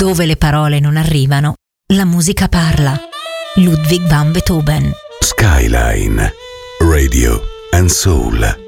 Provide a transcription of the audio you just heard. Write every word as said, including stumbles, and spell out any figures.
Dove le parole non arrivano, la musica parla. Ludwig van Beethoven. Skyline, Radio and Soul.